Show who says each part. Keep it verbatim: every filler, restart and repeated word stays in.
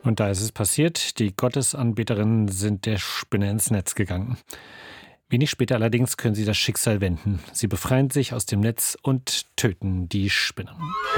Speaker 1: Und da ist es passiert, die Gottesanbeterinnen sind der Spinne ins Netz gegangen. Wenig später allerdings können sie das Schicksal wenden. Sie befreien sich aus dem Netz und töten die Spinne.